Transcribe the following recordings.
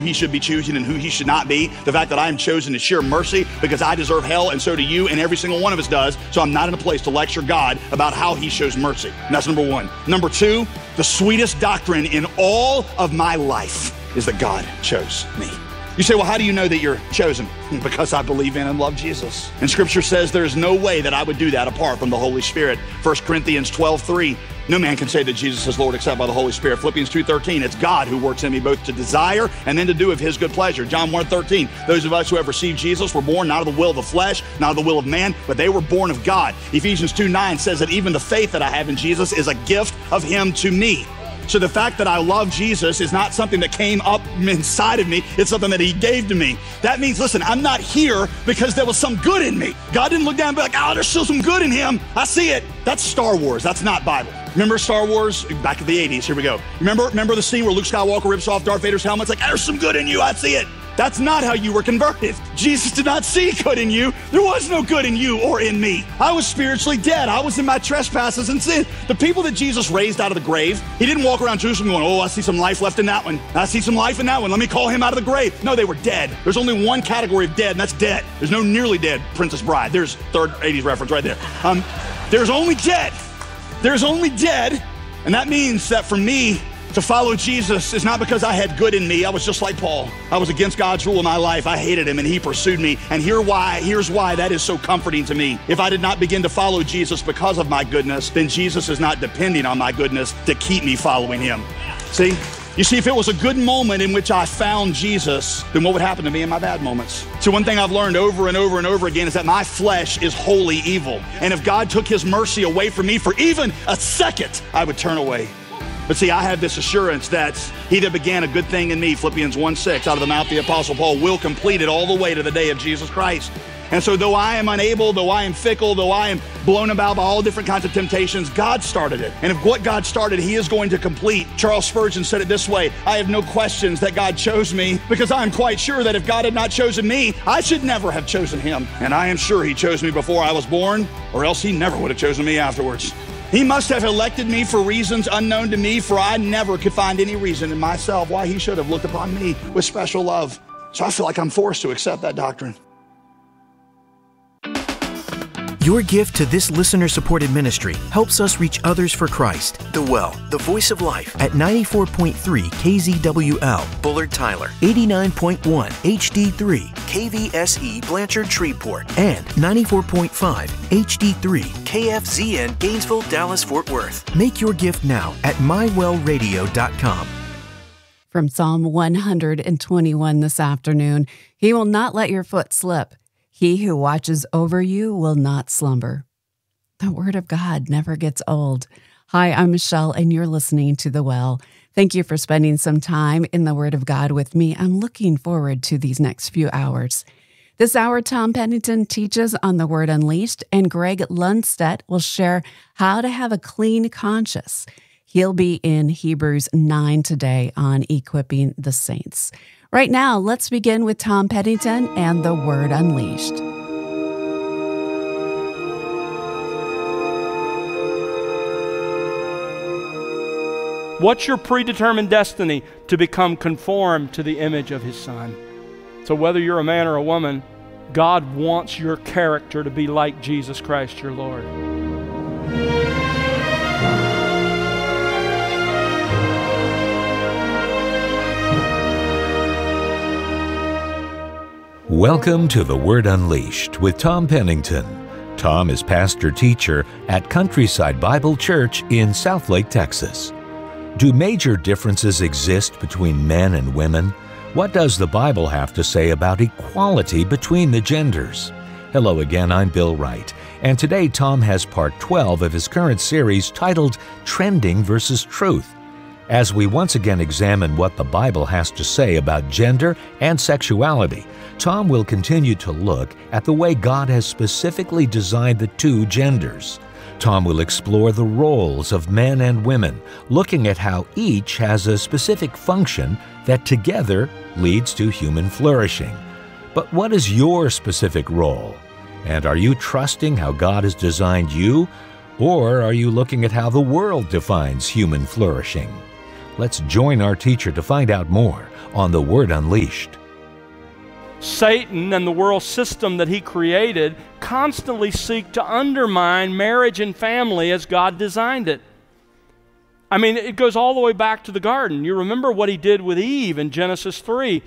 he should be choosing and who he should not be. The fact that I am chosen is sheer mercy because I deserve hell, and so do you, and every single one of us does. So I'm not in a place to lecture God about how he shows mercy. And that's number one. Number two, the sweetest doctrine in all of my life is that God chose me. You say, well, how do you know that you're chosen? Because I believe in and love Jesus. And Scripture says there's no way that I would do that apart from the Holy Spirit. 1 Corinthians 12:3, no man can say that Jesus is Lord except by the Holy Spirit. Philippians 2:13, it's God who works in me both to desire and then to do of his good pleasure. John 1:13, those of us who have received Jesus were born not of the will of the flesh, not of the will of man, but they were born of God. Ephesians 2:9 says that even the faith that I have in Jesus is a gift of him to me. So the fact that I love Jesus is not something that came up inside of me. It's something that he gave to me. That means, listen, I'm not here because there was some good in me. God didn't look down and be like, oh, there's still some good in him. I see it. That's Star Wars. That's not Bible. Remember Star Wars? Back in the 80s. Here we go. Remember the scene where Luke Skywalker rips off Darth Vader's helmet? It's like, there's some good in you. I see it. That's not how you were converted. Jesus did not see good in you. There was no good in you or in me. I was spiritually dead. I was in my trespasses and sin. The people that Jesus raised out of the grave, he didn't walk around Jerusalem going, oh, I see some life left in that one. I see some life in that one. Let me call him out of the grave. No, they were dead. There's only one category of dead, and that's dead. There's no nearly dead Princess Bride. There's third 80s reference right there. There's only dead. There's only dead. And that means that for me, to follow Jesus is not because I had good in me. I was just like Paul. I was against God's rule in my life. I hated him and he pursued me. And here's why that is so comforting to me. If I did not begin to follow Jesus because of my goodness, then Jesus is not depending on my goodness to keep me following him. See? You see, if it was a good moment in which I found Jesus, then what would happen to me in my bad moments? So one thing I've learned over and over and over again is that my flesh is wholly evil. And if God took his mercy away from me for even a second, I would turn away. But see, I have this assurance that he that began a good thing in me, Philippians 1:6, out of the mouth of the Apostle Paul, will complete it all the way to the day of Jesus Christ. And so though I am unable, though I am fickle, though I am blown about by all different kinds of temptations, God started it. And if what God started, he is going to complete. Charles Spurgeon said it this way, I have no questions that God chose me because I am quite sure that if God had not chosen me, I should never have chosen him. And I am sure he chose me before I was born, or else he never would have chosen me afterwards. He must have elected me for reasons unknown to me, for I never could find any reason in myself why he should have looked upon me with special love. So I feel like I'm forced to accept that doctrine. Your gift to this listener-supported ministry helps us reach others for Christ. The Well, the Voice of Life, at 94.3 KZWL, Bullard Tyler, 89.1 HD3, KVSE Blanchard Shreveport, and 94.5 HD3, KFZN Gainesville, Dallas, Fort Worth. Make your gift now at mywellradio.com. From Psalm 121 this afternoon, he will not let your foot slip. He who watches over you will not slumber. The Word of God never gets old. Hi, I'm Michelle, and you're listening to The Well. Thank you for spending some time in the Word of God with me. I'm looking forward to these next few hours. This hour, Tom Pennington teaches on the Word Unleashed, and Greg Lundstedt will share how to have a clean conscience. He'll be in Hebrews 9 today on equipping the saints. Right now, let's begin with Tom Pennington and the Word Unleashed. What's your predetermined destiny? To become conformed to the image of his Son. So whether you're a man or a woman, God wants your character to be like Jesus Christ, your Lord. Welcome to The Word Unleashed with Tom Pennington. Tom is pastor-teacher at Countryside Bible Church in Southlake, Texas. Do major differences exist between men and women? What does the Bible have to say about equality between the genders? Hello again, I'm Bill Wright, and today Tom has part 12 of his current series titled Trending versus Truth. As we once again examine what the Bible has to say about gender and sexuality, Tom will continue to look at the way God has specifically designed the two genders. Tom will explore the roles of men and women, looking at how each has a specific function that together leads to human flourishing. But what is your specific role? And are you trusting how God has designed you, or are you looking at how the world defines human flourishing? Let's join our teacher to find out more on The Word Unleashed. Satan and the world system that he created constantly seek to undermine marriage and family as God designed it. I mean, it goes all the way back to the garden. You remember what he did with Eve in Genesis 3.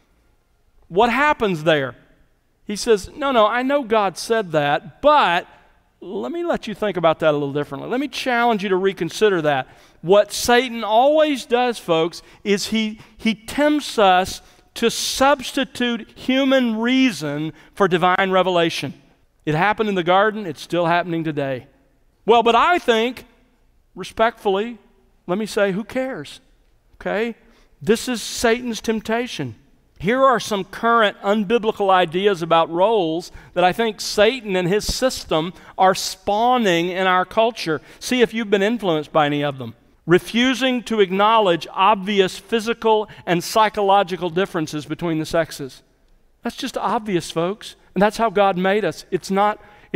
What happens there? He says, no, I know God said that, but let me let you think about that a little differently. Let me challenge you to reconsider that. What Satan always does, folks, is he tempts us to substitute human reason for divine revelation. It happened in the garden, it's still happening today. Well, but I think, respectfully, let me say, who cares? Okay? This is Satan's temptation. Here are some current unbiblical ideas about roles that I think Satan and his system are spawning in our culture. See if you've been influenced by any of them. Refusing to acknowledge obvious physical and psychological differences between the sexes. That's just obvious, folks. And that's how God made us. It's not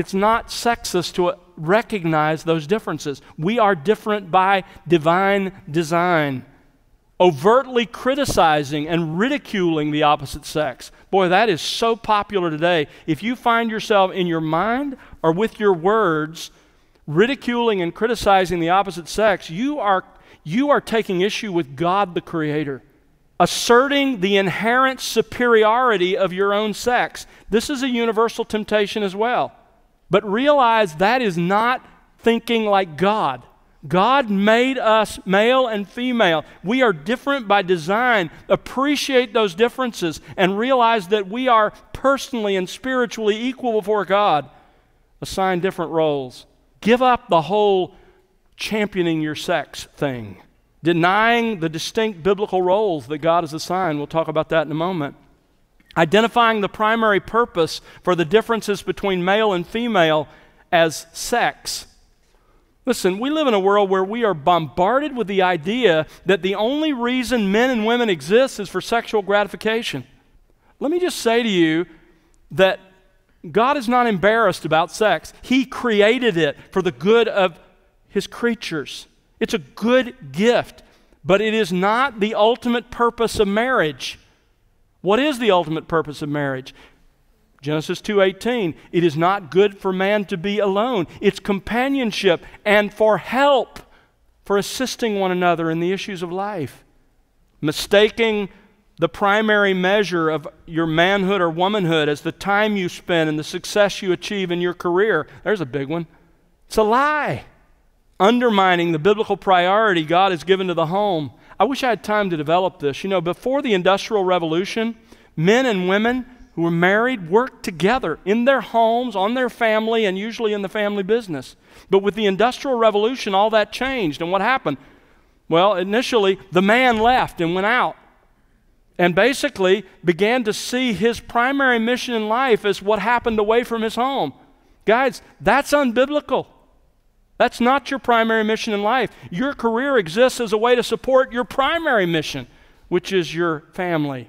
sexist to recognize those differences. We are different by divine design. Overtly criticizing and ridiculing the opposite sex. Boy, that is so popular today. If you find yourself in your mind or with your words ridiculing and criticizing the opposite sex, you are taking issue with God the Creator, asserting the inherent superiority of your own sex. This is a universal temptation as well. But realize that is not thinking like God. God made us male and female. We are different by design. Appreciate those differences and realize that we are personally and spiritually equal before God. Assign different roles. Give up the whole championing your sex thing. Denying the distinct biblical roles that God has assigned. We'll talk about that in a moment. Identifying the primary purpose for the differences between male and female as sex. Listen, we live in a world where we are bombarded with the idea that the only reason men and women exist is for sexual gratification. Let me just say to you that God is not embarrassed about sex. He created it for the good of His creatures. It's a good gift, but it is not the ultimate purpose of marriage. What is the ultimate purpose of marriage? Genesis 2:18, it is not good for man to be alone. It's companionship and for help, for assisting one another in the issues of life. Mistaking the primary measure of your manhood or womanhood as the time you spend and the success you achieve in your career, there's a big one. It's a lie. Undermining the biblical priority God has given to the home. I wish I had time to develop this. You know, before the Industrial Revolution, men and women who were married worked together in their homes, on their family, and usually in the family business. But with the Industrial Revolution, all that changed. And what happened? Well, initially, the man left and went out and basically began to see his primary mission in life as what happened away from his home. Guys, that's unbiblical. That's not your primary mission in life. Your career exists as a way to support your primary mission, which is your family.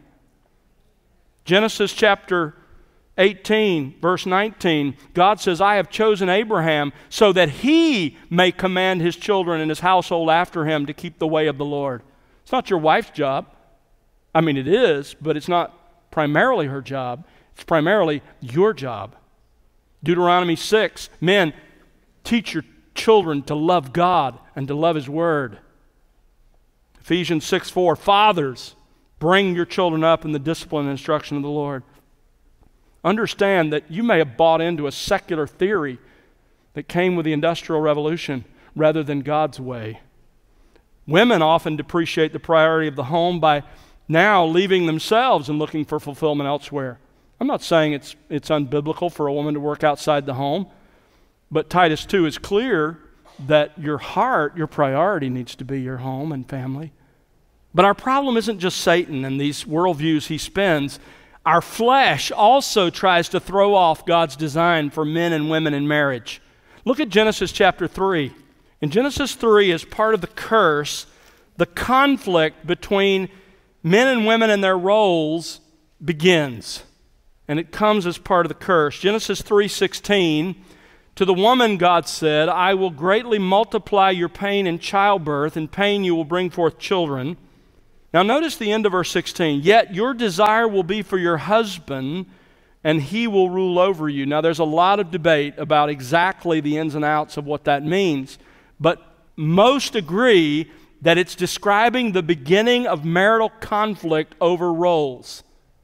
Genesis chapter 18, verse 19, God says, I have chosen Abraham so that he may command his children and his household after him to keep the way of the Lord. It's not your wife's job. I mean, it is, but it's not primarily her job. It's primarily your job. Deuteronomy 6, men, teach your children to love God and to love His Word. Ephesians 6:4, fathers, bring your children up in the discipline and instruction of the Lord. Understand that you may have bought into a secular theory that came with the Industrial Revolution rather than God's way. Women often depreciate the priority of the home by now leaving themselves and looking for fulfillment elsewhere. I'm not saying it's unbiblical for a woman to work outside the home, but Titus 2 is clear that your heart, your priority needs to be your home and family. But our problem isn't just Satan and these worldviews he spins. Our flesh also tries to throw off God's design for men and women in marriage. Look at Genesis chapter 3. In Genesis 3, as part of the curse, the conflict between men and women and their roles begins. And it comes as part of the curse. Genesis 3:16, to the woman God said, I will greatly multiply your pain in childbirth, and pain you will bring forth children. Now notice the end of verse 16. Yet your desire will be for your husband, and he will rule over you. Now there's a lot of debate about exactly the ins and outs of what that means, but most agree that it's describing the beginning of marital conflict over roles.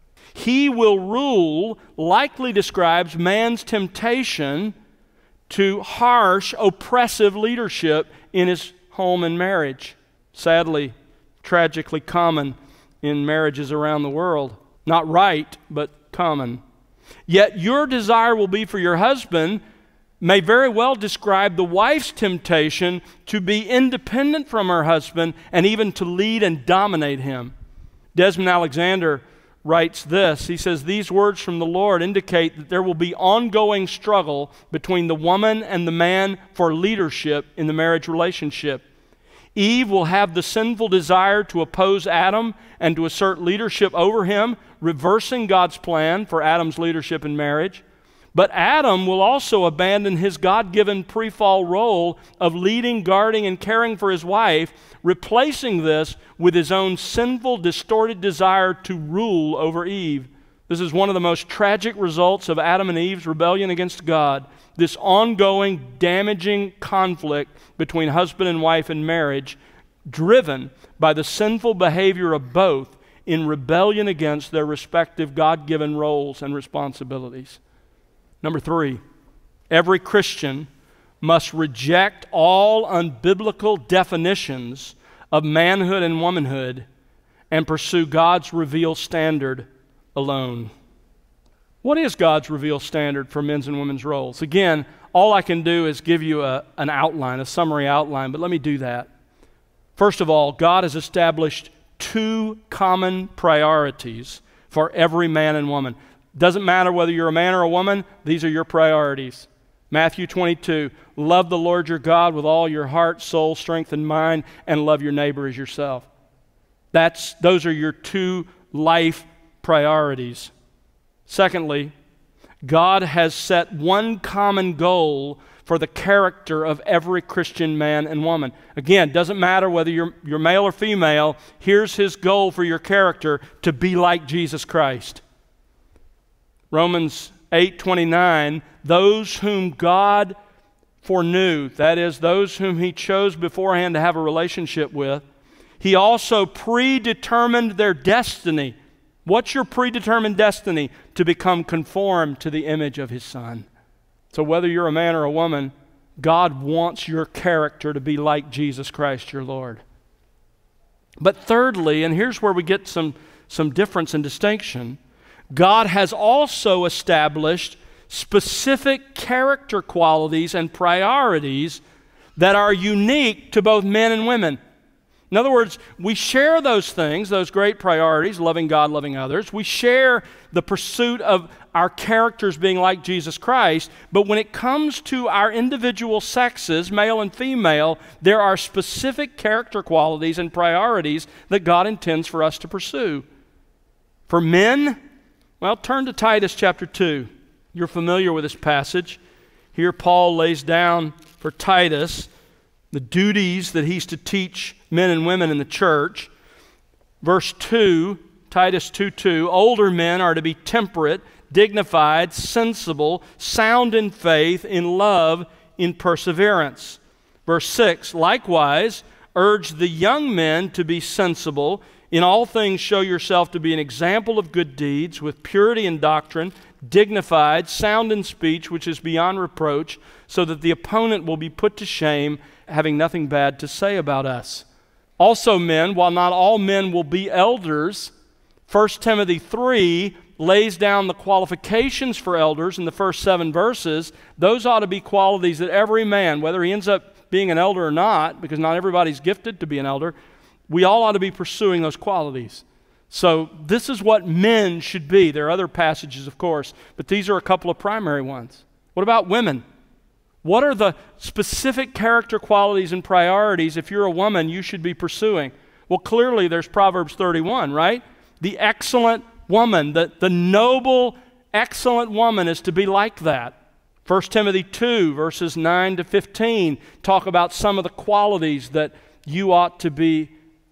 He will rule likely describes man's temptation to harsh, oppressive leadership in his home and marriage. Sadly, tragically common in marriages around the world. Not right, but common. Yet your desire will be for your husband may very well describe the wife's temptation to be independent from her husband and even to lead and dominate him. Desmond Alexander writes this. He says, these words from the Lord indicate that there will be ongoing struggle between the woman and the man for leadership in the marriage relationship. Eve will have the sinful desire to oppose Adam and to assert leadership over him, reversing God's plan for Adam's leadership in marriage. But Adam will also abandon his God-given pre-fall role of leading, guarding, and caring for his wife, replacing this with his own sinful, distorted desire to rule over Eve. This is one of the most tragic results of Adam and Eve's rebellion against God. This ongoing, damaging conflict between husband and wife in marriage, driven by the sinful behavior of both in rebellion against their respective God-given roles and responsibilities. Number 3, every Christian must reject all unbiblical definitions of manhood and womanhood and pursue God's revealed standard alone. What is God's revealed standard for men's and women's roles? Again, all I can do is give you an outline, a summary outline, but let me do that. First of all, God has established 2 common priorities for every man and woman. Doesn't matter whether you're a man or a woman, these are your priorities. Matthew 22, love the Lord your God with all your heart, soul, strength, and mind, and love your neighbor as yourself. Those are your 2 life priorities. Secondly, God has set one common goal for the character of every Christian man and woman. Again, doesn't matter whether you're male or female, here's his goal for your character: to be like Jesus Christ. Romans 8:29, those whom God foreknew, that is, those whom he chose beforehand to have a relationship with, he also predetermined their destiny. What's your predetermined destiny? To become conformed to the image of his Son. So whether you're a man or a woman, God wants your character to be like Jesus Christ your Lord. But thirdly, and here's where we get some difference and distinction, God has also established specific character qualities and priorities that are unique to both men and women. In other words, we share those things, those great priorities, loving God, loving others. We share the pursuit of our characters being like Jesus Christ, but when it comes to our individual sexes, male and female, there are specific character qualities and priorities that God intends for us to pursue. For men, well, turn to Titus chapter 2. You're familiar with this passage. Here Paul lays down for Titus the duties that he's to teach men and women in the church. Verse 2, Titus 2:2, older men are to be temperate, dignified, sensible, sound in faith, in love, in perseverance. Verse 6, likewise, urge the young men to be sensible. In all things show yourself to be an example of good deeds, with purity in doctrine, dignified, sound in speech, which is beyond reproach, so that the opponent will be put to shame, having nothing bad to say about us. Also men, while not all men will be elders, 1 Timothy 3 lays down the qualifications for elders in the first 7 verses. Those ought to be qualities that every man, whether he ends up being an elder or not, because not everybody's gifted to be an elder, we all ought to be pursuing those qualities. So this is what men should be. There are other passages, of course, but these are a couple of primary ones. What about women? What are the specific character qualities and priorities, if you're a woman, you should be pursuing? Well, clearly there's Proverbs 31, right? The excellent woman, the noble, excellent woman is to be like that. 1 Timothy 2, verses 9 to 15, talk about some of the qualities that you ought to be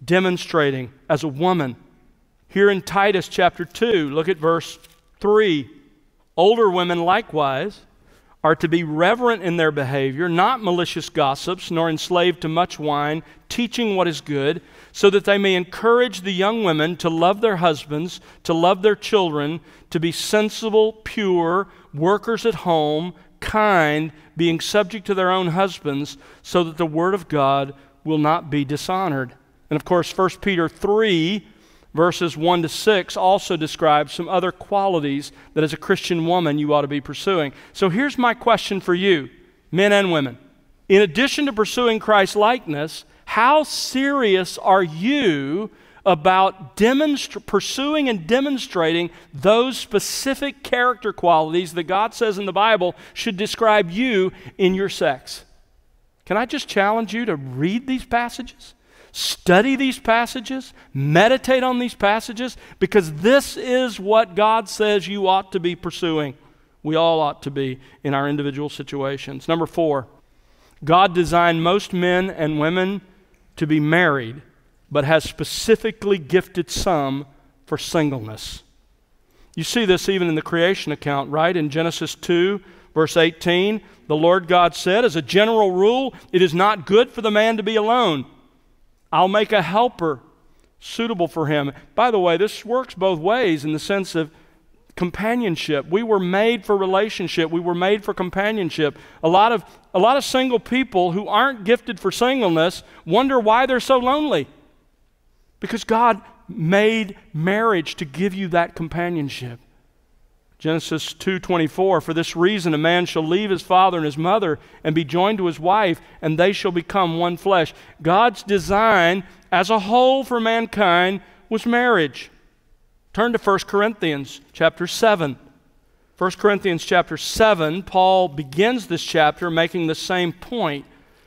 demonstrating as a woman. Here in Titus chapter 2, look at verse 3. Older women likewise are to be reverent in their behavior, not malicious gossips, nor enslaved to much wine, teaching what is good, so that they may encourage the young women to love their husbands, to love their children, to be sensible, pure, workers at home, kind, being subject to their own husbands, so that the word of God will not be dishonored. And of course, 1 Peter 3, verses 1 to 6 also describes some other qualities that as a Christian woman you ought to be pursuing. So here's my question for you, men and women. In addition to pursuing Christ's likeness, how serious are you about pursuing and demonstrating those specific character qualities that God says in the Bible should describe you in your sex? Can I just challenge you to read these passages? Study these passages, meditate on these passages, because this is what God says you ought to be pursuing. We all ought to be in our individual situations. Number 4, God designed most men and women to be married, but has specifically gifted some for singleness. You see this even in the creation account, right? In Genesis 2, verse 18, the Lord God said, as a general rule, it is not good for the man to be alone. I'll make a helper suitable for him. By the way, this works both ways in the sense of companionship. We were made for relationship. We were made for companionship. A lot of single people who aren't gifted for singleness wonder why they're so lonely. Because God made marriage to give you that companionship. Genesis 2:24, for this reason a man shall leave his father and his mother and be joined to his wife, and they shall become one flesh. God's design as a whole for mankind was marriage. Turn to 1 Corinthians chapter 7. 1 Corinthians chapter 7, Paul begins this chapter making the same point.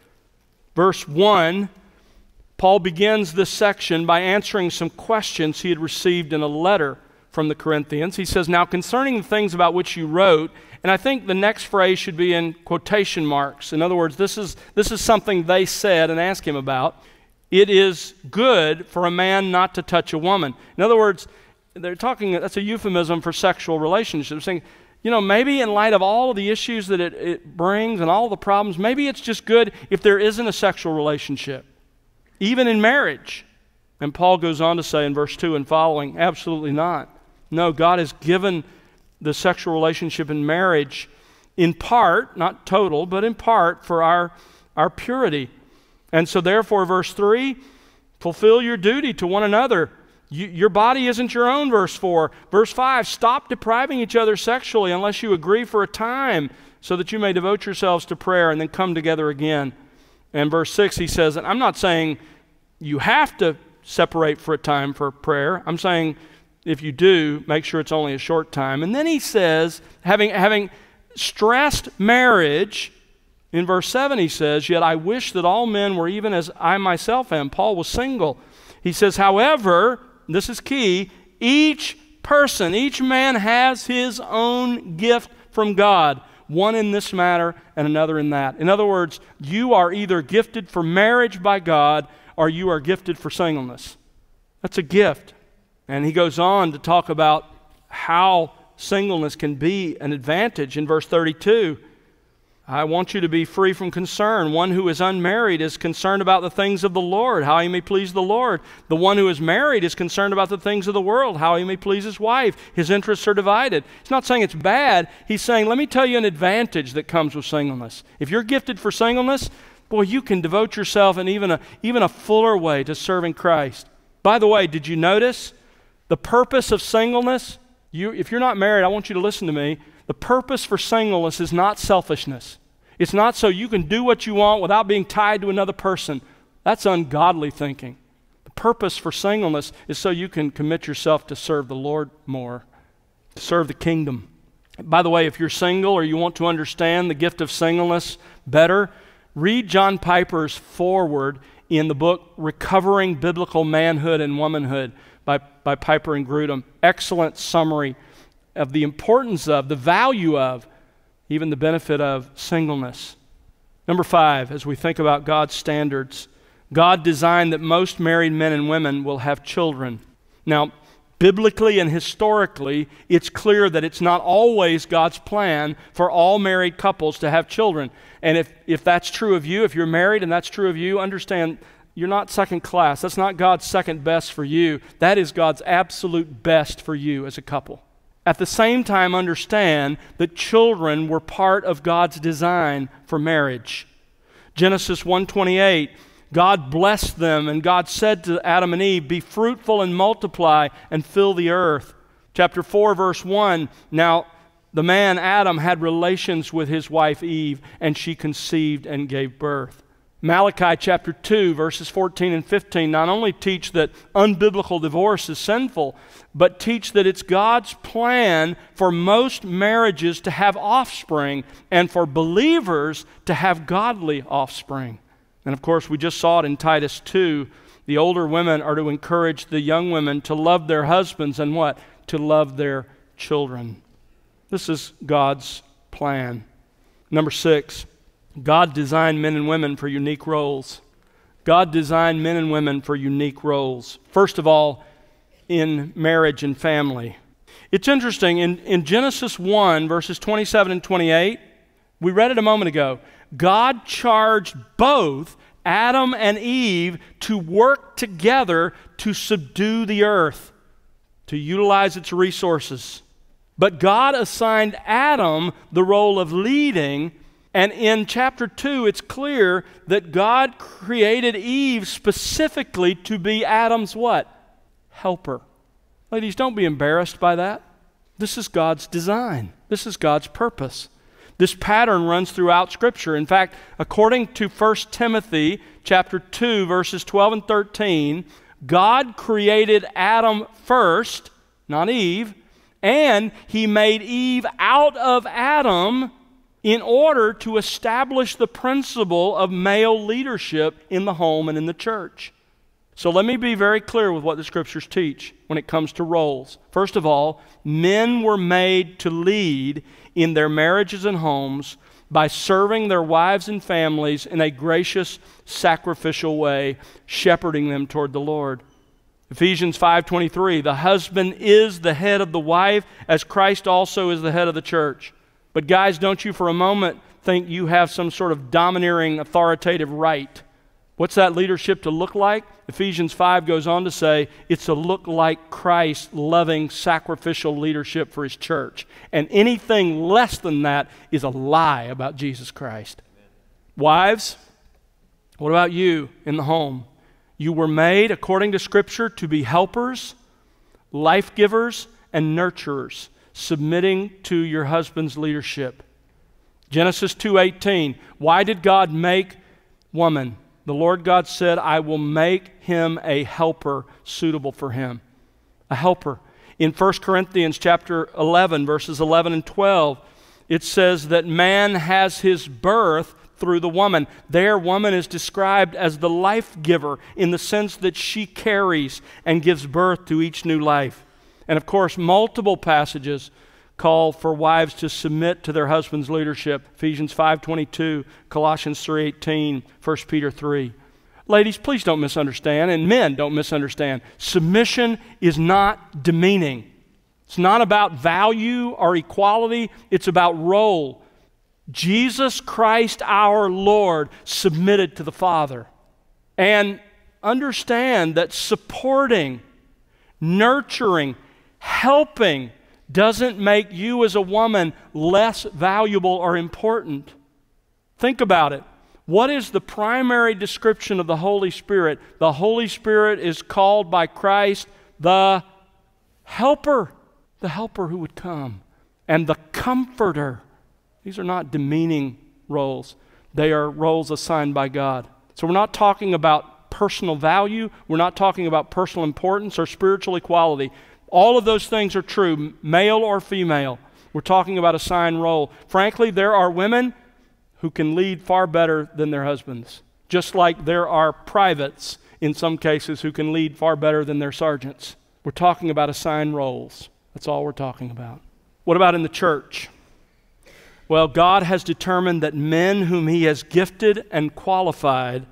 Verse 1, Paul begins this section by answering some questions he had received in a letter from the Corinthians. He says, now concerning the things about which you wrote, and I think the next phrase should be in quotation marks. In other words, this is something they said and asked him about. It is good for a man not to touch a woman. In other words, they're talking, that's a euphemism for sexual relationships. They're saying, maybe in light of all of the issues that it brings and all the problems, maybe it's just good if there isn't a sexual relationship, even in marriage. And Paul goes on to say in verse 2 and following, absolutely not. No, God has given the sexual relationship in marriage in part, not total, but in part for our purity. And so therefore, verse 3, fulfill your duty to one another. Your body isn't your own, verse 4. Verse 5, stop depriving each other sexually unless you agree for a time so that you may devote yourselves to prayer and then come together again. And verse 6, he says, and I'm not saying you have to separate for a time for prayer. I'm saying if you do, make sure it's only a short time. And then he says, having stressed marriage, in verse 7 he says, yet I wish that all men were even as I myself am. Paul was single. He says, however, this is key, each man has his own gift from God, one in this matter and another in that. In other words, you are either gifted for marriage by God or you are gifted for singleness. That's a gift. And he goes on to talk about how singleness can be an advantage in verse 32. I want you to be free from concern. One who is unmarried is concerned about the things of the Lord, how he may please the Lord. The one who is married is concerned about the things of the world, how he may please his wife. His interests are divided. He's not saying it's bad. He's saying, let me tell you an advantage that comes with singleness. If you're gifted for singleness, boy, you can devote yourself in even a fuller way to serving Christ. By the way, did you notice the purpose of singleness? If you're not married, I want you to listen to me. The purpose for singleness is not selfishness. It's not so you can do what you want without being tied to another person. That's ungodly thinking. The purpose for singleness is so you can commit yourself to serve the Lord more, to serve the kingdom. By the way, if you're single or you want to understand the gift of singleness better, read John Piper's foreword in the book Recovering Biblical Manhood and Womanhood by Piper and Grudem. Excellent summary of the importance of, the value of, even the benefit of singleness. Number 5, as we think about God's standards, God designed that most married men and women will have children. Now, biblically and historically, it's clear that it's not always God's plan for all married couples to have children. And if that's true of you, if you're married and that's true of you, understand you're not second class. That's not God's second best for you. That is God's absolute best for you as a couple. At the same time, understand that children were part of God's design for marriage. Genesis 1:28, God blessed them, and God said to Adam and Eve, "Be fruitful and multiply and fill the earth." Chapter 4, verse 1, now the man Adam had relations with his wife Eve, and she conceived and gave birth. Malachi chapter 2, verses 14 and 15 not only teach that unbiblical divorce is sinful, but teach that it's God's plan for most marriages to have offspring and for believers to have godly offspring. And of course, we just saw it in Titus 2. The older women are to encourage the young women to love their husbands and what? To love their children. This is God's plan. Number 6, God designed men and women for unique roles. God designed men and women for unique roles. First of all, in marriage and family. It's interesting, in Genesis 1, verses 27 and 28, we read it a moment ago, God charged both Adam and Eve to work together to subdue the earth, to utilize its resources. But God assigned Adam the role of leading. And in chapter 2, it's clear that God created Eve specifically to be Adam's what? Helper. Ladies, don't be embarrassed by that. This is God's design. This is God's purpose. This pattern runs throughout Scripture. In fact, according to 1 Timothy chapter 2, verses 12 and 13, God created Adam first, not Eve, and He made Eve out of Adam in order to establish the principle of male leadership in the home and in the church. So let me be very clear with what the Scriptures teach when it comes to roles. First of all, men were made to lead in their marriages and homes by serving their wives and families in a gracious, sacrificial way, shepherding them toward the Lord. Ephesians 5:23, the husband is the head of the wife, as Christ also is the head of the church. But guys, don't you for a moment think you have some sort of domineering, authoritative right. What's that leadership to look like? Ephesians 5 goes on to say it's to look like Christ's loving, sacrificial leadership for His church. And anything less than that is a lie about Jesus Christ. Amen. Wives, what about you in the home? You were made, according to Scripture, to be helpers, life givers, and nurturers, submitting to your husband's leadership. Genesis 2:18, why did God make woman? The Lord God said, I will make him a helper suitable for him. A helper. In 1 Corinthians chapter 11, verses 11 and 12, it says that man has his birth through the woman. There, woman is described as the life giver in the sense that she carries and gives birth to each new life. And of course, multiple passages call for wives to submit to their husband's leadership. Ephesians 5:22, Colossians 3:18, 1 Peter 3. Ladies, please don't misunderstand, and men don't misunderstand. Submission is not demeaning. It's not about value or equality. It's about role. Jesus Christ our Lord submitted to the Father. And understand that supporting, nurturing, helping doesn't make you as a woman less valuable or important. Think about it. What is the primary description of the Holy Spirit? The Holy Spirit is called by Christ the helper who would come, and the comforter. These are not demeaning roles. They are roles assigned by God. So we're not talking about personal value. We're not talking about personal importance or spiritual equality. All of those things are true, male or female. We're talking about assigned role. Frankly, there are women who can lead far better than their husbands, just like there are privates in some cases who can lead far better than their sergeants. We're talking about assigned roles. That's all we're talking about. What about in the church? Well, God has determined that men whom He has gifted and qualified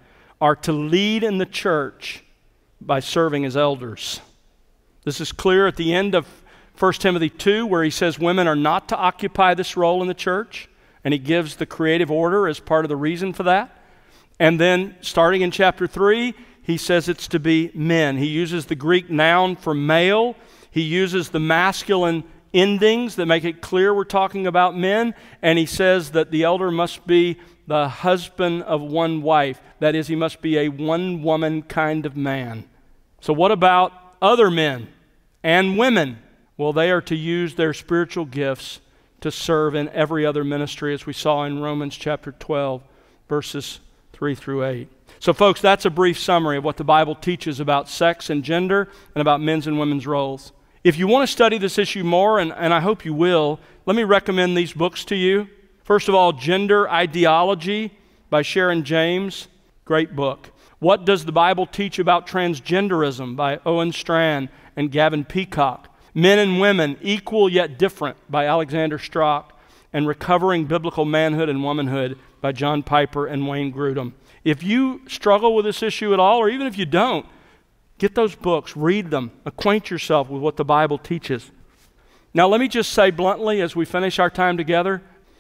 are to lead in the church by serving as elders. This is clear at the end of 1 Timothy 2, where he says women are not to occupy this role in the church, and he gives the creative order as part of the reason for that. And then starting in chapter 3, he says it's to be men. He uses the Greek noun for male. He uses the masculine endings that make it clear we're talking about men. And he says that the elder must be the husband of one wife. That is, he must be a one-woman kind of man. So what about other men and women? Well, they are to use their spiritual gifts to serve in every other ministry, as we saw in Romans chapter 12, verses 3 through 8. So folks, that's a brief summary of what the Bible teaches about sex and gender and about men's and women's roles. If you want to study this issue more, and I hope you will, let me recommend these books to you. First of all, Gender Ideology by Sharon James, great book. What Does the Bible Teach About Transgenderism by Owen Strachan and Gavin Peacock. Men and Women, Equal Yet Different by Alexander Strock, and Recovering Biblical Manhood and Womanhood by John Piper and Wayne Grudem. If you struggle with this issue at all, or even if you don't, get those books, read them, acquaint yourself with what the Bible teaches. Now let me just say bluntly as we finish our time together,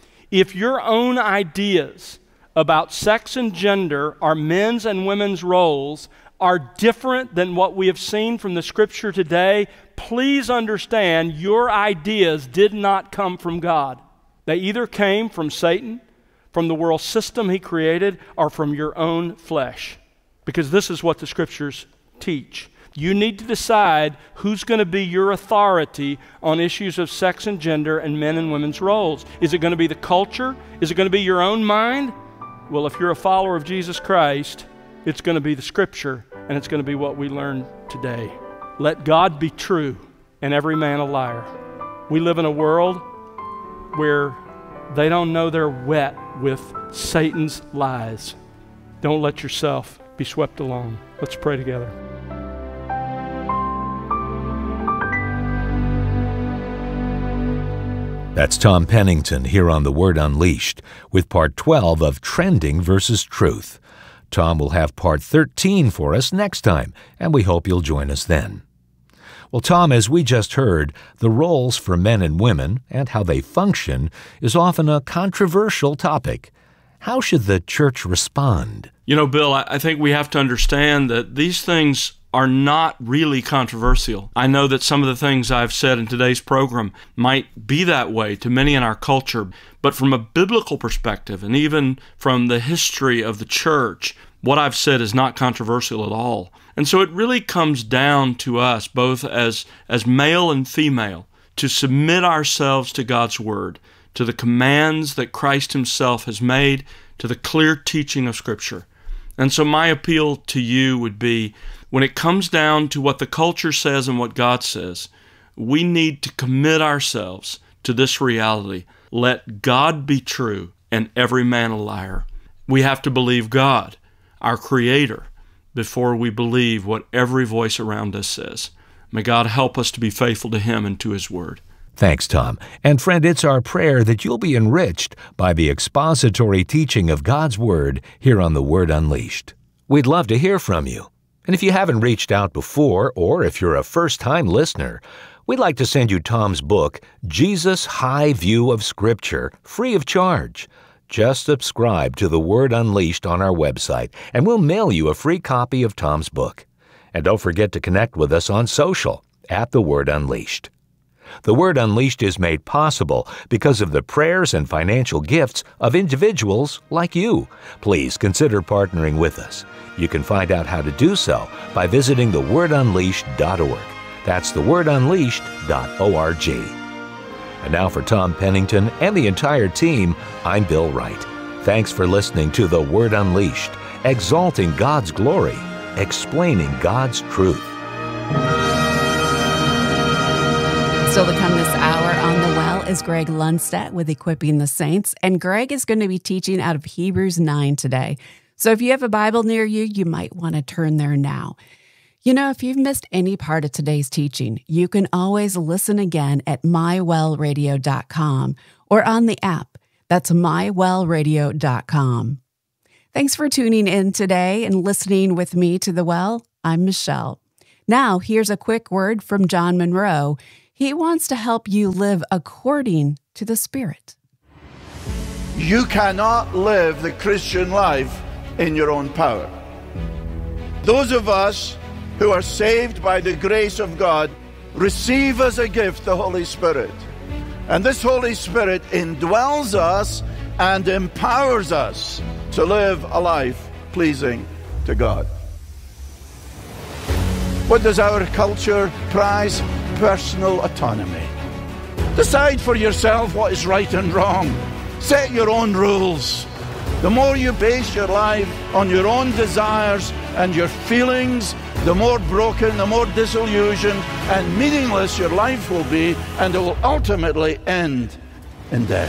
if your own ideas about sex and gender, our men's and women's roles, are different than what we have seen from the Scripture today, please understand your ideas did not come from God. They either came from Satan, from the world system he created, or from your own flesh. Because this is what the Scriptures teach. You need to decide who's going to be your authority on issues of sex and gender and men and women's roles. Is it going to be the culture? Is it going to be your own mind? Well, if you're a follower of Jesus Christ, it's going to be the Scripture, and it's going to be what we learn today. Let God be true and every man a liar. We live in a world where they don't know they're wet with Satan's lies. Don't let yourself be swept along. Let's pray together. That's Tom Pennington here on The Word Unleashed with part 12 of Trending versus Truth. Tom will have part 13 for us next time, and we hope you'll join us then. Well, Tom, as we just heard, the roles for men and women and how they function is often a controversial topic. How should the church respond? You know, Bill, I think we have to understand that these things are not really controversial. I know that some of the things I've said in today's program might be that way to many in our culture, but from a biblical perspective and even from the history of the church, what I've said is not controversial at all. And so it really comes down to us, both as male and female, to submit ourselves to God's Word, to the commands that Christ Himself has made, to the clear teaching of Scripture. And so my appeal to you would be, when it comes down to what the culture says and what God says, we need to commit ourselves to this reality. Let God be true and every man a liar. We have to believe God, our Creator, before we believe what every voice around us says. May God help us to be faithful to Him and to His Word. Thanks, Tom. And friend, it's our prayer that you'll be enriched by the expository teaching of God's Word here on The Word Unleashed. We'd love to hear from you. And if you haven't reached out before, or if you're a first-time listener, we'd like to send you Tom's book, Jesus' High View of Scripture, free of charge. Just subscribe to The Word Unleashed on our website, and we'll mail you a free copy of Tom's book. And don't forget to connect with us on social, @The Word Unleashed. The Word Unleashed is made possible because of the prayers and financial gifts of individuals like you. Please consider partnering with us. You can find out how to do so by visiting thewordunleashed.org. That's thewordunleashed.org. And now for Tom Pennington and the entire team, I'm Bill Wright. Thanks for listening to The Word Unleashed, exalting God's glory, explaining God's truth. Still to come this hour on The Well is Greg Lundstedt with Equipping the Saints, and Greg is going to be teaching out of Hebrews 9 today. So if you have a Bible near you, you might want to turn there now. You know, if you've missed any part of today's teaching, you can always listen again at mywellradio.com or on the app. That's mywellradio.com. Thanks for tuning in today and listening with me to The Well. I'm Michelle. Now, here's a quick word from John Monroe. He wants to help you live according to the Spirit. You cannot live the Christian life in your own power. Those of us who are saved by the grace of God receive as a gift the Holy Spirit. And this Holy Spirit indwells us and empowers us to live a life pleasing to God. What does our culture prize? Personal autonomy. Decide for yourself what is right and wrong. Set your own rules. The more you base your life on your own desires and your feelings, the more broken, the more disillusioned and meaningless your life will be, and it will ultimately end in death.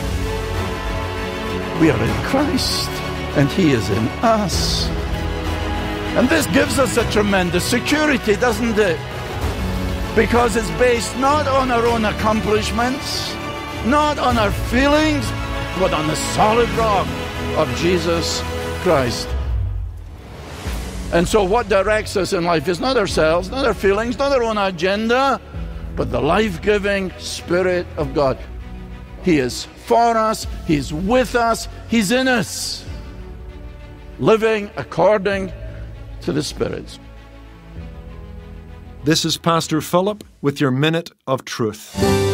We are in Christ, and He is in us. And this gives us a tremendous security, doesn't it? Because it's based not on our own accomplishments, not on our feelings, but on the solid rock of Jesus Christ. And so what directs us in life is not ourselves, not our feelings, not our own agenda, but the life-giving Spirit of God. He is for us, He's with us, He's in us, living according to the Spirit. This is Pastor Philip with your Minute of Truth.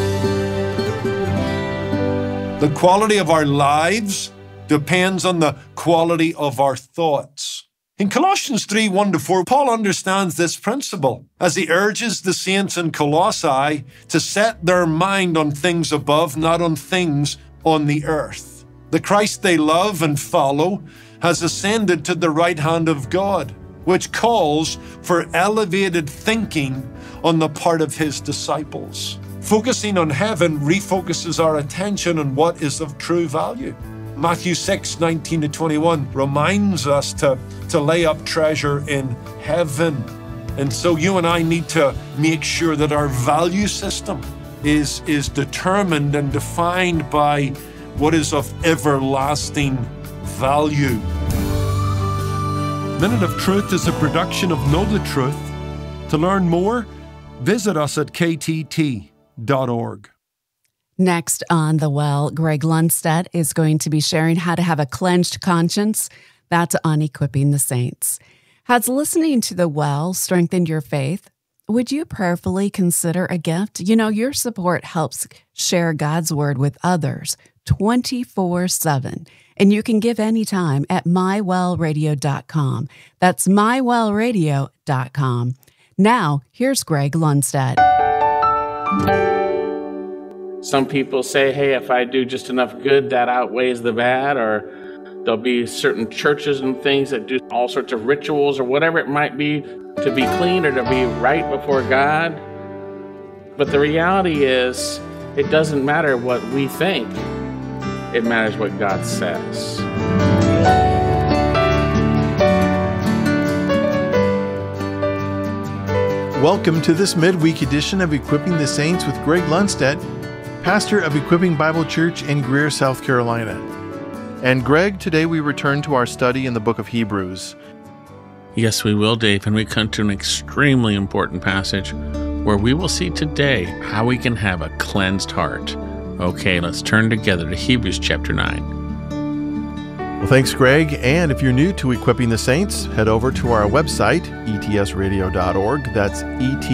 The quality of our lives depends on the quality of our thoughts. In Colossians 3, 1-4, Paul understands this principle as he urges the saints in Colossae to set their mind on things above, not on things on the earth. The Christ they love and follow has ascended to the right hand of God, which calls for elevated thinking on the part of His disciples. Focusing on heaven refocuses our attention on what is of true value. Matthew 6, 19-21 reminds us to lay up treasure in heaven. And so you and I need to make sure that our value system is determined and defined by what is of everlasting value. Minute of Truth is a production of Know the Truth. To learn more, visit us at ktt.org. Next on The Well, Greg Lundstedt is going to be sharing how to have a cleansed conscience. That's on Equipping the Saints. Has listening to The Well strengthened your faith? Would you prayerfully consider a gift? You know, your support helps share God's Word with others 24/7. And you can give anytime at mywellradio.com. That's mywellradio.com. Now, here's Greg Lundstedt. Some people say, hey, if I do just enough good, that outweighs the bad, or there'll be certain churches and things that do all sorts of rituals or whatever it might be to be clean or to be right before God. But the reality is, it doesn't matter what we think. It matters what God says. Welcome to this midweek edition of Equipping the Saints with Greg Lundstedt, pastor of Equipping Bible Church in Greer, South Carolina. And Greg, today we return to our study in the book of Hebrews. Yes, we will, Dave, and we come to an extremely important passage where we will see today how we can have a cleansed heart. Okay, let's turn together to Hebrews chapter 9. Well, thanks, Greg. And if you're new to Equipping the Saints, head over to our website, etsradio.org. That's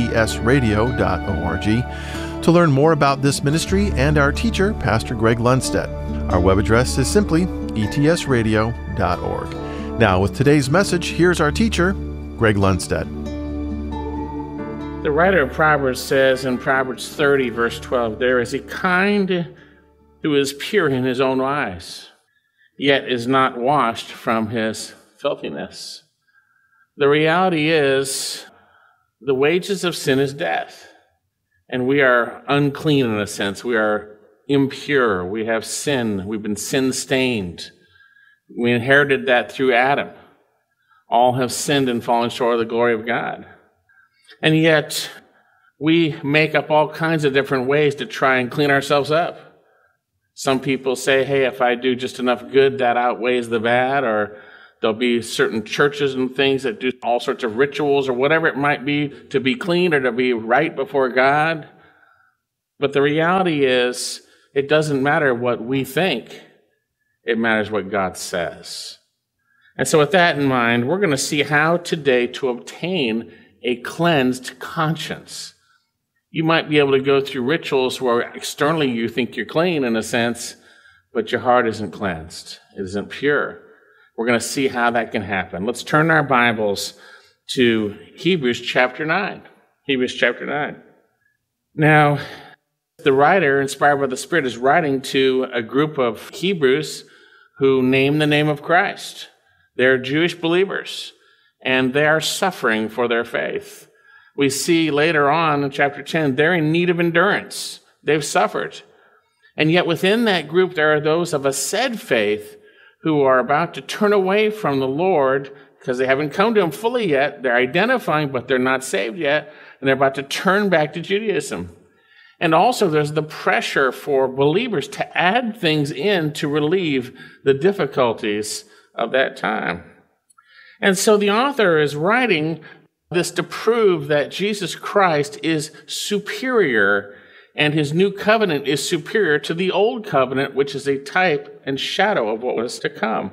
etsradio.org, to learn more about this ministry and our teacher, Pastor Greg Lundstedt. Our web address is simply etsradio.org. Now, with today's message, here's our teacher, Greg Lundstedt. The writer of Proverbs says in Proverbs 30, verse 12, there is a kind who is pure in his own eyes, yet is not washed from his filthiness. The reality is, the wages of sin is death, and we are unclean in a sense. We are impure. We have sin. We've been sin-stained. We inherited that through Adam. All have sinned and fallen short of the glory of God. And yet, we make up all kinds of different ways to try and clean ourselves up. Some people say, hey, if I do just enough good, that outweighs the bad, or There'll be certain churches and things that do all sorts of rituals or whatever it might be to be clean or to be right before God. But the reality is, it doesn't matter what we think. It matters what God says. And so with that in mind, we're going to see how today to obtain a cleansed conscience. You might be able to go through rituals where externally you think you're clean in a sense, but your heart isn't cleansed. It isn't pure. We're going to see how that can happen. Let's turn our Bibles to Hebrews chapter 9. Hebrews chapter 9. Now, the writer, inspired by the Spirit, is writing to a group of Hebrews who name the name of Christ. They're Jewish believers, and they are suffering for their faith. We see later on in chapter 10, they're in need of endurance. They've suffered. And yet within that group, there are those of a said faith who are about to turn away from the Lord because they haven't come to him fully yet. They're identifying, but they're not saved yet, and they're about to turn back to Judaism. And also there's the pressure for believers to add things in to relieve the difficulties of that time. And so the author is writing this to prove that Jesus Christ is superior and his new covenant is superior to the old covenant, which is a type and shadow of what was to come.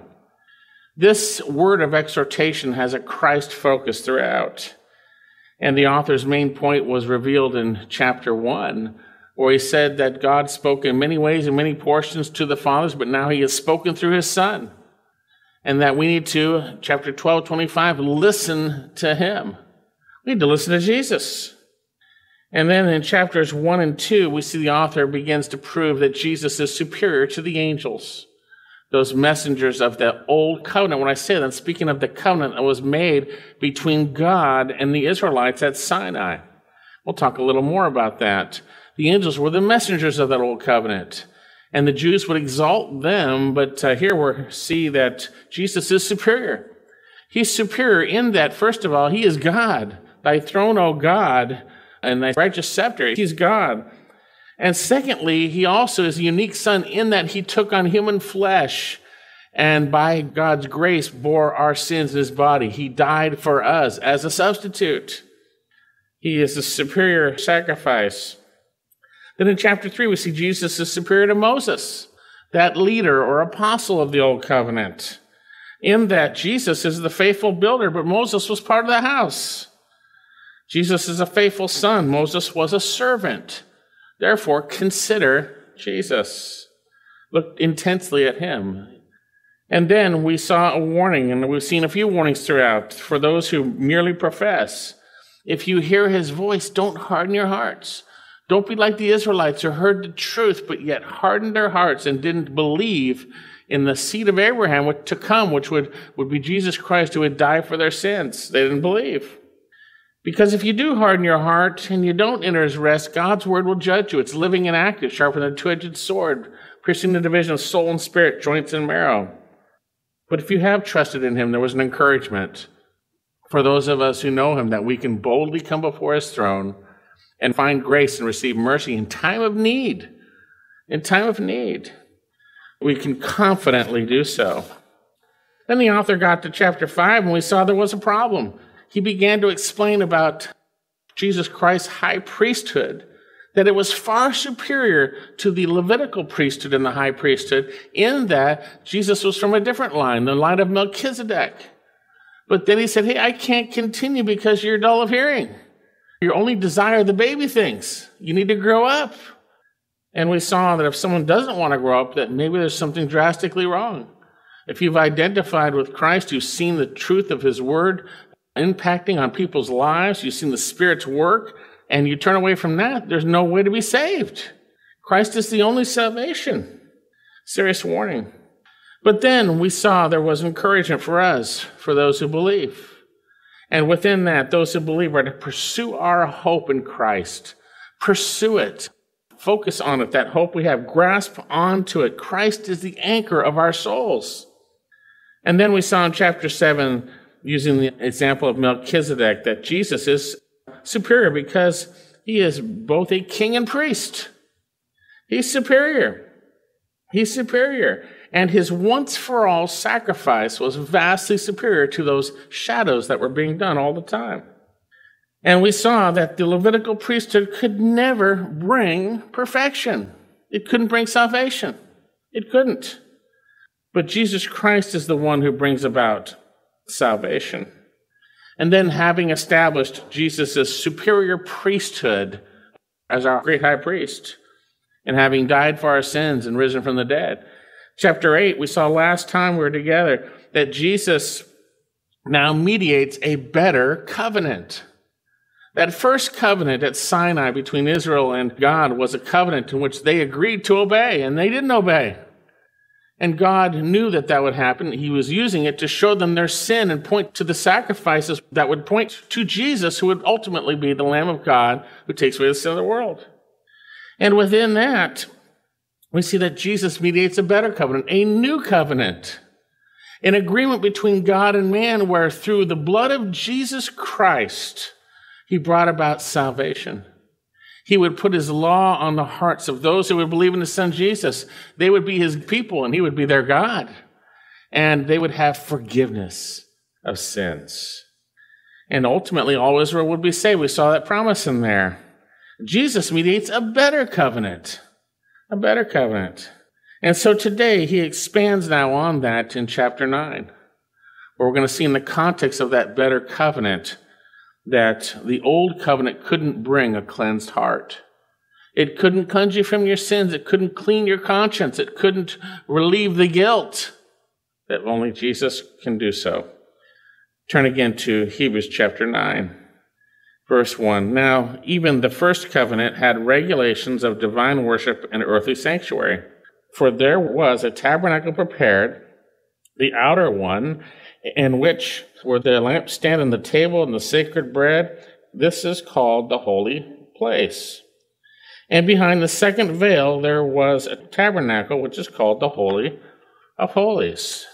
This word of exhortation has a Christ focus throughout. And the author's main point was revealed in chapter 1, where he said that God spoke in many ways, in many portions to the fathers, but now he has spoken through his Son. And that we need to, chapter 12, 25, listen to him. We need to listen to Jesus. And then in chapters 1 and 2, we see the author begins to prove that Jesus is superior to the angels, those messengers of the old covenant. When I say that, I'm speaking of the covenant that was made between God and the Israelites at Sinai. We'll talk a little more about that. The angels were the messengers of that old covenant, and the Jews would exalt them, but here we see that Jesus is superior. He's superior in that, first of all, he is God. Thy throne, O God, and thy righteous scepter, he's God. And secondly, he also is a unique son in that he took on human flesh and by God's grace bore our sins in his body. He died for us as a substitute. He is a superior sacrifice. Then in chapter 3, we see Jesus is superior to Moses, that leader or apostle of the old covenant, in that Jesus is the faithful builder, but Moses was part of the house. Jesus is a faithful son. Moses was a servant. Therefore, consider Jesus. Look intensely at him. And then we saw a warning, and we've seen a few warnings throughout for those who merely profess. If you hear his voice, don't harden your hearts. Don't be like the Israelites who heard the truth, but yet hardened their hearts and didn't believe in the seed of Abraham to come, which would be Jesus Christ who would die for their sins. They didn't believe. Because if you do harden your heart and you don't enter his rest, God's word will judge you. It's living and active, sharper than a two-edged sword, piercing the division of soul and spirit, joints and marrow. But if you have trusted in him, there was an encouragement for those of us who know him that we can boldly come before his throne and find grace and receive mercy in time of need. In time of need, we can confidently do so. Then the author got to chapter 5 and we saw there was a problem. He began to explain about Jesus Christ's high priesthood, that it was far superior to the Levitical priesthood and the high priesthood in that Jesus was from a different line, the line of Melchizedek. But then he said, hey, I can't continue because you're dull of hearing. You only desire the baby things. You need to grow up. And we saw that if someone doesn't want to grow up, that maybe there's something drastically wrong. If you've identified with Christ, you've seen the truth of his word impacting on people's lives, you've seen the Spirit's work, and you turn away from that, there's no way to be saved. Christ is the only salvation. Serious warning. But then we saw there was encouragement for us, for those who believe. And within that, those who believe are to pursue our hope in Christ. Pursue it. Focus on it, that hope we have. Grasp onto it. Christ is the anchor of our souls. And then we saw in chapter 7, using the example of Melchizedek, that Jesus is superior because he is both a king and priest. He's superior. He's superior. And his once-for-all sacrifice was vastly superior to those shadows that were being done all the time. And we saw that the Levitical priesthood could never bring perfection. It couldn't bring salvation. It couldn't. But Jesus Christ is the one who brings about salvation. And then having established Jesus' superior priesthood as our great high priest, and having died for our sins and risen from the dead. Chapter 8, we saw last time we were together that Jesus now mediates a better covenant. That first covenant at Sinai between Israel and God was a covenant in which they agreed to obey, and they didn't obey. And God knew that that would happen. He was using it to show them their sin and point to the sacrifices that would point to Jesus, who would ultimately be the Lamb of God who takes away the sin of the world. And within that, we see that Jesus mediates a better covenant, a new covenant, an agreement between God and man where through the blood of Jesus Christ, he brought about salvation. He would put his law on the hearts of those who would believe in his son Jesus. They would be his people and he would be their God. And they would have forgiveness of sins. And ultimately all Israel would be saved. We saw that promise in there. Jesus mediates a better covenant. A better covenant. And so today he expands now on that in chapter 9. Where we're going to see in the context of that better covenant that the old covenant couldn't bring a cleansed heart. It couldn't cleanse you from your sins. It couldn't clean your conscience. It couldn't relieve the guilt. That only Jesus can do so. Turn again to Hebrews chapter 9, verse 1. Now, even the first covenant had regulations of divine worship and earthly sanctuary. For there was a tabernacle prepared, the outer one, in which were the lampstand and the table and the sacred bread. This is called the holy place. And behind the second veil there was a tabernacle, which is called the Holy of Holies,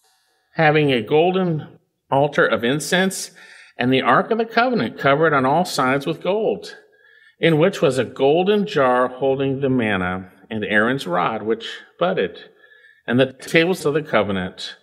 having a golden altar of incense and the Ark of the Covenant covered on all sides with gold, in which was a golden jar holding the manna and Aaron's rod, which budded, and the tables of the covenant.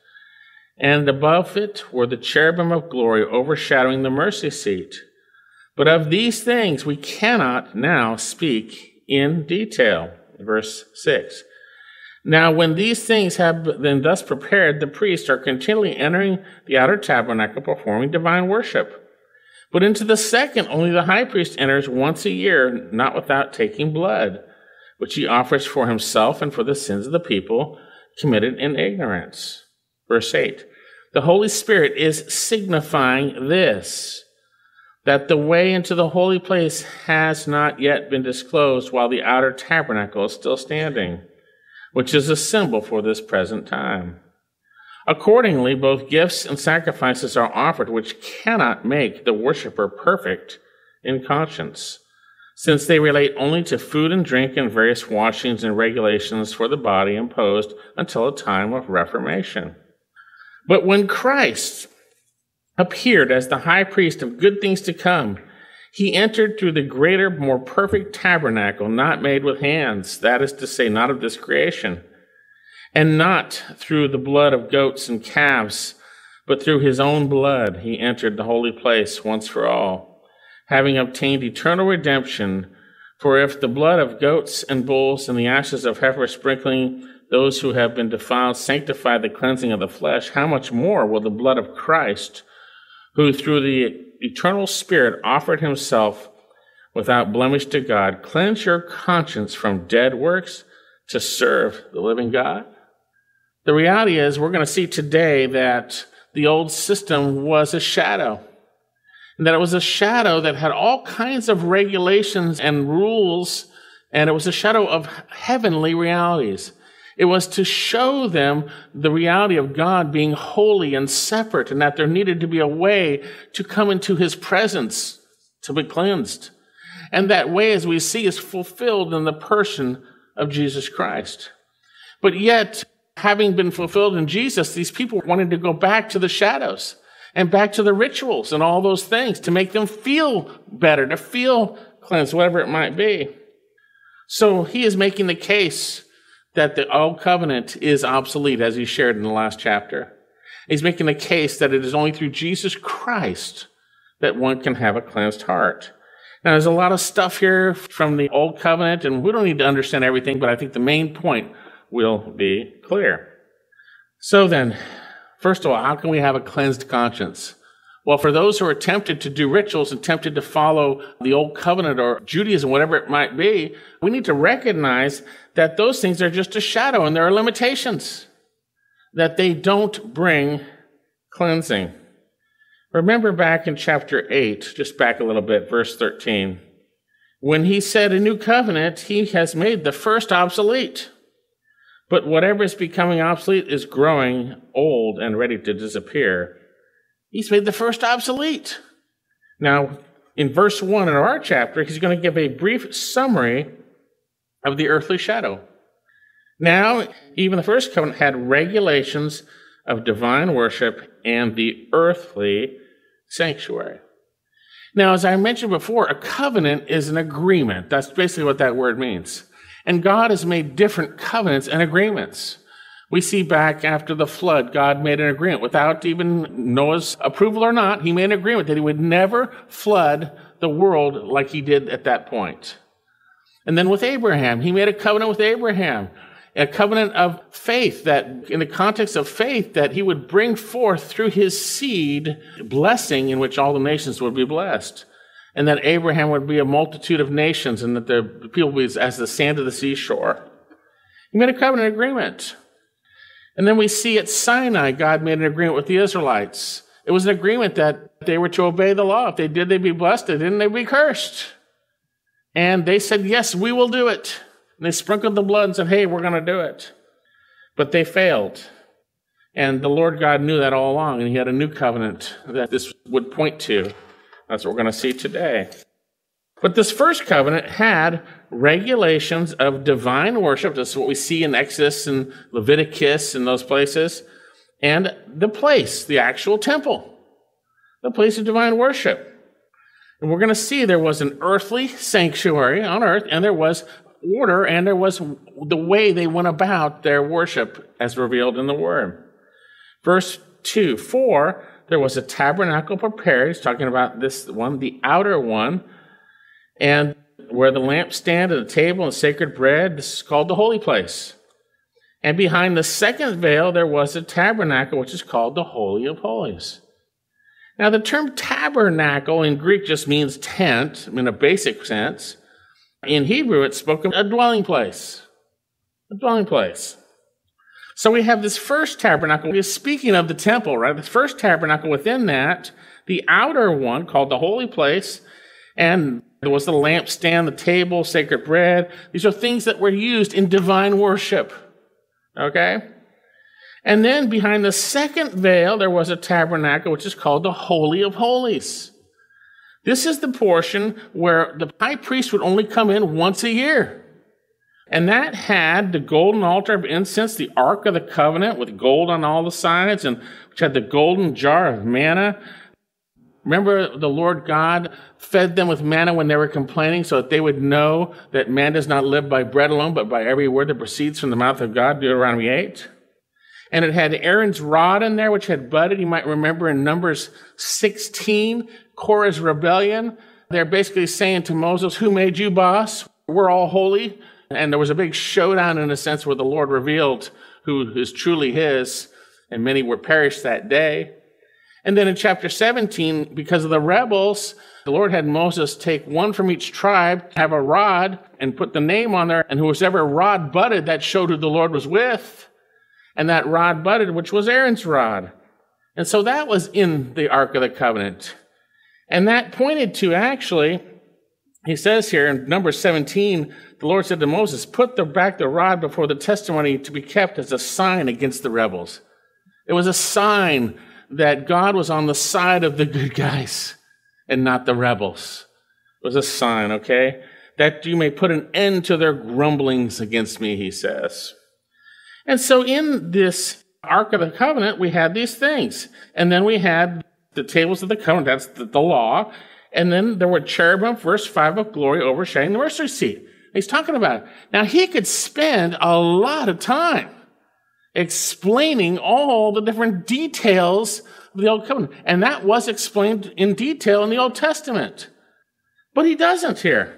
And above it were the cherubim of glory overshadowing the mercy seat. But of these things we cannot now speak in detail. Verse 6. Now when these things have been thus prepared, the priests are continually entering the outer tabernacle, performing divine worship. But into the second only the high priest enters once a year, not without taking blood, which he offers for himself and for the sins of the people committed in ignorance. Verse 8, the Holy Spirit is signifying this, that the way into the holy place has not yet been disclosed while the outer tabernacle is still standing, which is a symbol for this present time. Accordingly, both gifts and sacrifices are offered, which cannot make the worshiper perfect in conscience, since they relate only to food and drink and various washings and regulations for the body imposed until a time of reformation. But when Christ appeared as the high priest of good things to come, he entered through the greater, more perfect tabernacle, not made with hands, that is to say, not of this creation, and not through the blood of goats and calves, but through his own blood he entered the holy place once for all, having obtained eternal redemption. For if the blood of goats and bulls and the ashes of heifer sprinkling those who have been defiled sanctify the cleansing of the flesh, how much more will the blood of Christ, who through the eternal Spirit offered himself without blemish to God, cleanse your conscience from dead works to serve the living God? The reality is we're going to see today that the old system was a shadow, and that it was a shadow that had all kinds of regulations and rules, and it was a shadow of heavenly realities. It was to show them the reality of God being holy and separate, and that there needed to be a way to come into his presence to be cleansed. And that way, as we see, is fulfilled in the person of Jesus Christ. But yet, having been fulfilled in Jesus, these people wanted to go back to the shadows and back to the rituals and all those things to make them feel better, to feel cleansed, whatever it might be. So he is making the case that the old covenant is obsolete, as he shared in the last chapter. He's making the case that it is only through Jesus Christ that one can have a cleansed heart. Now, there's a lot of stuff here from the old covenant, and we don't need to understand everything, but I think the main point will be clear. So then, first of all, how can we have a cleansed conscience? Well, for those who are tempted to do rituals and tempted to follow the old covenant or Judaism, whatever it might be, we need to recognize that those things are just a shadow and there are limitations, that they don't bring cleansing. Remember back in chapter 8, just back a little bit, verse 13, when he said a new covenant, he has made the first obsolete. But whatever is becoming obsolete is growing old and ready to disappear. He's made the first obsolete. Now, in verse 1 in our chapter, he's going to give a brief summary of the earthly shadow. Now, even the first covenant had regulations of divine worship and the earthly sanctuary. Now, as I mentioned before, a covenant is an agreement. That's basically what that word means. And God has made different covenants and agreements. We see back after the flood, God made an agreement without even Noah's approval or not. He made an agreement that he would never flood the world like he did at that point. And then with Abraham, he made a covenant with Abraham, a covenant of faith, that in the context of faith, that he would bring forth through his seed blessing in which all the nations would be blessed. And that Abraham would be a multitude of nations and that the people would be as the sand of the seashore. He made a covenant agreement. And then we see at Sinai, God made an agreement with the Israelites. It was an agreement that they were to obey the law. If they did, they'd be blessed. If they didn't, they'd be cursed. And they said, yes, we will do it. And they sprinkled the blood and said, hey, we're going to do it. But they failed. And the Lord God knew that all along, and he had a new covenant that this would point to. That's what we're going to see today. But this first covenant had regulations of divine worship. This is what we see in Exodus and Leviticus and those places. And the place, the actual temple, the place of divine worship. And we're going to see there was an earthly sanctuary on earth, and there was order, and there was the way they went about their worship as revealed in the Word. Verse 2, 4, there was a tabernacle prepared. He's talking about this one, the outer one, and where the lampstand and the table and sacred bread, this is called the holy place. And behind the second veil, there was a tabernacle, which is called the Holy of Holies. Now, the term tabernacle in Greek just means tent, in a basic sense. In Hebrew, it spoke of a dwelling place. A dwelling place. So we have this first tabernacle. Speaking of the temple, right? The first tabernacle within that, the outer one called the holy place, and there was the lampstand, the table, sacred bread. These are things that were used in divine worship. Okay? And then behind the second veil, there was a tabernacle, which is called the Holy of Holies. This is the portion where the high priest would only come in once a year. And that had the golden altar of incense, the Ark of the Covenant with gold on all the sides, and which had the golden jar of manna. Remember, the Lord God fed them with manna when they were complaining so that they would know that man does not live by bread alone, but by every word that proceeds from the mouth of God, Deuteronomy 8. And it had Aaron's rod in there, which had budded. You might remember in Numbers 16, Korah's rebellion. They're basically saying to Moses, who made you boss? We're all holy. And there was a big showdown in a sense where the Lord revealed who is truly his, and many were perished that day. And then in chapter 17, because of the rebels, the Lord had Moses take one from each tribe, have a rod, and put the name on there. And whoever rod budded, that showed who the Lord was with. And that rod budded, which was Aaron's rod. And so that was in the Ark of the Covenant. And that pointed to, actually, he says here in Numbers 17, the Lord said to Moses, put back the rod before the testimony to be kept as a sign against the rebels. It was a sign that God was on the side of the good guys and not the rebels. It was a sign, okay? That you may put an end to their grumblings against me, he says. And so in this Ark of the Covenant, we had these things. And then we had the tables of the covenant, that's the law. And then there were cherubim, verse 5, of glory overshadowing the mercy seat. He's talking about it. Now, he could spend a lot of time explaining all the different details of the Old Covenant. And that was explained in detail in the Old Testament. But he doesn't here.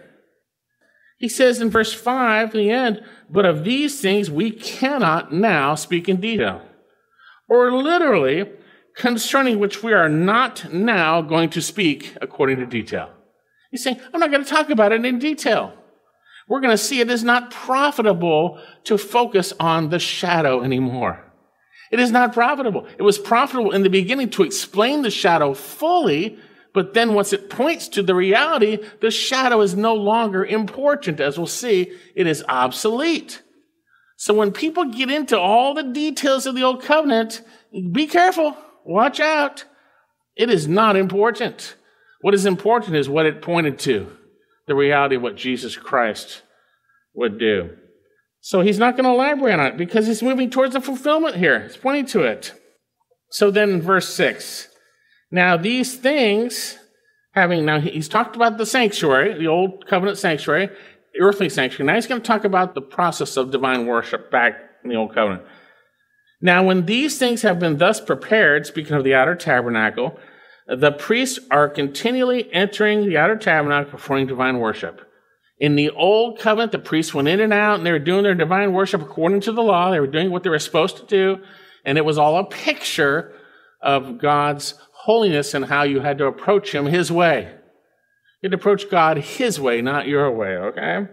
He says in verse 5, in the end, but of these things we cannot now speak in detail. Or literally, concerning which we are not now going to speak according to detail. He's saying, I'm not going to talk about it in detail. We're going to see it is not profitable to focus on the shadow anymore. It is not profitable. It was profitable in the beginning to explain the shadow fully, but then once it points to the reality, the shadow is no longer important. As we'll see, it is obsolete. So when people get into all the details of the Old Covenant, be careful, watch out. It is not important. What is important is what it pointed to, the reality of what Jesus Christ would do. So he's not going to elaborate on it because he's moving towards the fulfillment here. He's pointing to it. So then in verse 6, now these things, he's talked about the sanctuary, the Old Covenant sanctuary, the earthly sanctuary. Now he's going to talk about the process of divine worship back in the Old Covenant. Now when these things have been thus prepared, speaking of the outer tabernacle, the priests are continually entering the outer tabernacle performing divine worship. In the Old Covenant, the priests went in and out, and they were doing their divine worship according to the law. They were doing what they were supposed to do, and it was all a picture of God's holiness and how you had to approach him his way. You had to approach God his way, not your way, okay?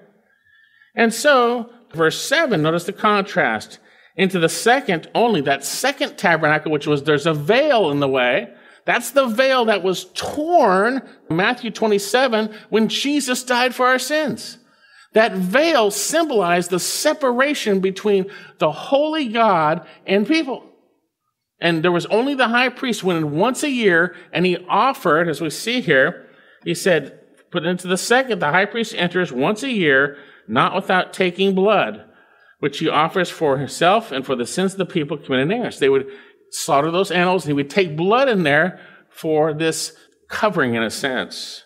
And so, verse 7, notice the contrast. Into the second, only that second tabernacle, there's a veil in the way. That's the veil that was torn, Matthew 27, when Jesus died for our sins. That veil symbolized the separation between the holy God and people. And there was only the high priest went in once a year, and he offered, as we see here, he said, put into the second, the high priest enters once a year, not without taking blood, which he offers for himself and for the sins of the people committed against. They would slaughter those animals, and he would take blood in there for this covering, in a sense.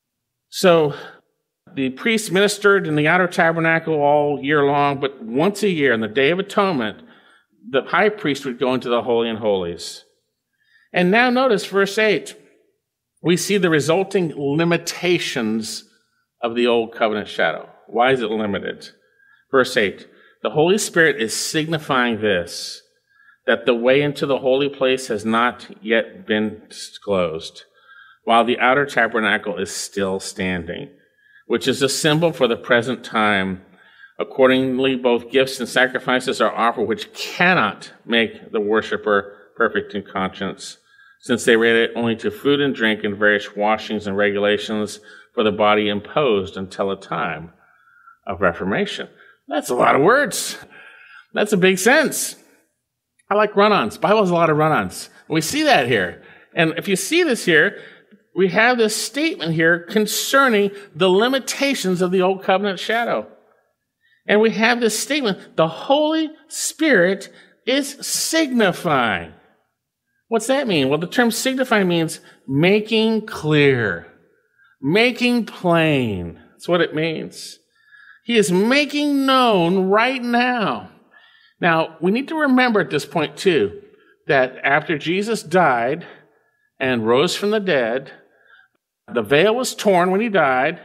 So the priests ministered in the outer tabernacle all year long, but once a year, on the Day of Atonement, the high priest would go into the Holy and Holies. And now notice verse 8. We see the resulting limitations of the Old Covenant shadow. Why is it limited? Verse 8. The Holy Spirit is signifying this, that the way into the holy place has not yet been disclosed, while the outer tabernacle is still standing, which is a symbol for the present time. Accordingly, both gifts and sacrifices are offered, which cannot make the worshiper perfect in conscience, since they relate only to food and drink and various washings and regulations for the body imposed until a time of reformation. That's a lot of words. That's a big sense. I like run-ons. Bible has a lot of run-ons. We see that here. And if you see this here, we have this statement here concerning the limitations of the Old Covenant shadow. And we have this statement, the Holy Spirit is signifying. What's that mean? Well, the term signify means making clear, making plain. That's what it means. He is making known right now. Now, we need to remember at this point, too, that after Jesus died and rose from the dead, the veil was torn when he died,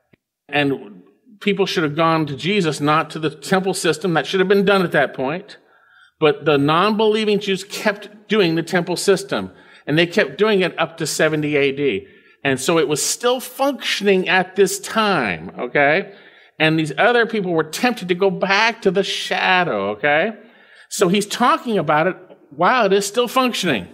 and people should have gone to Jesus, not to the temple system. That should have been done at that point. But the non-believing Jews kept doing the temple system, and they kept doing it up to 70 AD. And so it was still functioning at this time, okay? And these other people were tempted to go back to the shadow, okay? So he's talking about it while it is still functioning.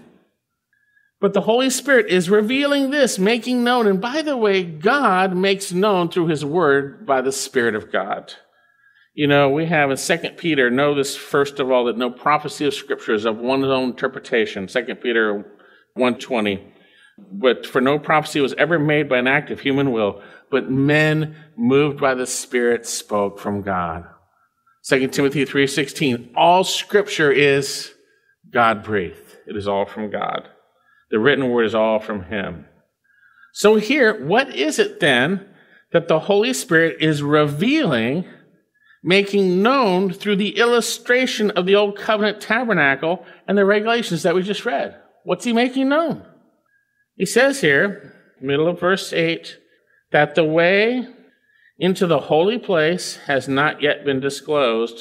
But the Holy Spirit is revealing this, making known. And by the way, God makes known through his word by the Spirit of God. You know, we have in 2 Peter, know this first of all, that no prophecy of Scripture is of one's own interpretation. 2 Peter 1:20. But for no prophecy was ever made by an act of human will, but men moved by the Spirit spoke from God. 2 Timothy 3:16, all Scripture is God-breathed. It is all from God. The written word is all from him. So here, what is it then that the Holy Spirit is revealing, making known through the illustration of the Old Covenant tabernacle and the regulations that we just read. What's he making known? He says here, middle of verse 8, that the way into the holy place has not yet been disclosed